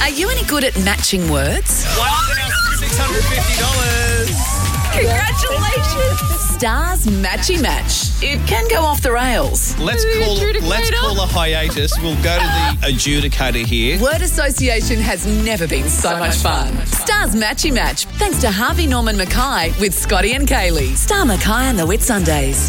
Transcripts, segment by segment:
Are you any good at matching words? $1,650. Congratulations! Stars Matchy Match. It can go off the rails. Let's call a hiatus. We'll go to the adjudicator here. Word association has never been so much fun. Stars Matchy Match. Thanks to Harvey Norman Mackay with Scotty and Kaylee. Star Mackay and the Whitsundays.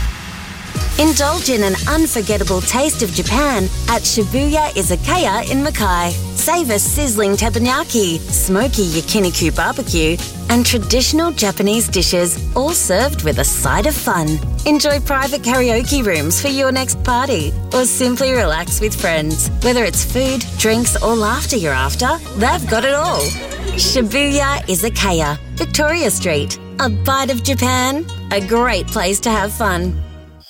Indulge in an unforgettable taste of Japan at Shibuya Izakaya in Mackay. Savour sizzling teppanyaki, smoky yakiniku barbecue, and traditional Japanese dishes, all served with a side of fun. Enjoy private karaoke rooms for your next party, or simply relax with friends. Whether it's food, drinks, or laughter you're after, they've got it all. Shibuya Izakaya, Victoria Street. A bite of Japan, a great place to have fun.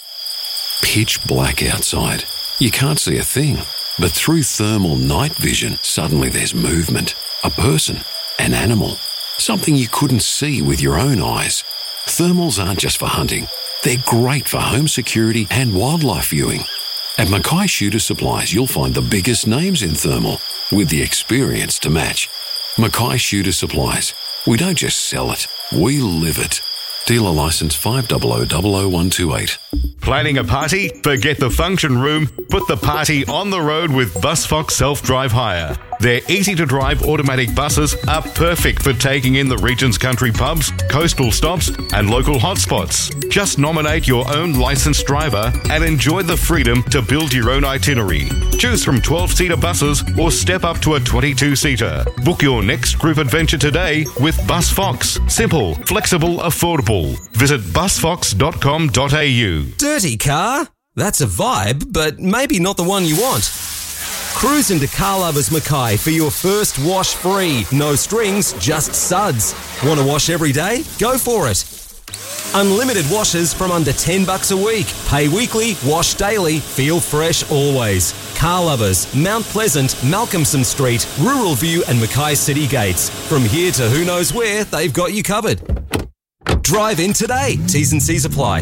Pitch black outside. You can't see a thing. But through thermal night vision, suddenly there's movement. A person, an animal, something you couldn't see with your own eyes. Thermals aren't just for hunting. They're great for home security and wildlife viewing. At Mackay Shooter Supplies, you'll find the biggest names in thermal with the experience to match. Mackay Shooter Supplies. We don't just sell it, we live it. Dealer licence 5000128. Planning a party? Forget the function room. Put the party on the road with BusFox Self-Drive Hire. Their easy-to-drive automatic buses are perfect for taking in the region's country pubs, coastal stops and local hotspots. Just nominate your own licensed driver and enjoy the freedom to build your own itinerary. Choose from 12-seater buses or step up to a 22-seater. Book your next group adventure today with BusFox. Simple, flexible, affordable. Visit busfox.com.au. Dirty car? That's a vibe, but maybe not the one you want. Cruise into Car Lovers Mackay for your first wash free. No strings, just suds. Want to wash every day? Go for it. Unlimited washes from under $10 a week. Pay weekly, wash daily, feel fresh always. Car Lovers, Mount Pleasant, Malcolmson Street, Rural View and Mackay City Gates. From here to who knows where, they've got you covered. Drive in today. T's and C's apply.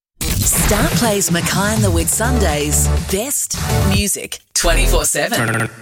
Star plays Mackay and the Whitsundays. Best music 24/7.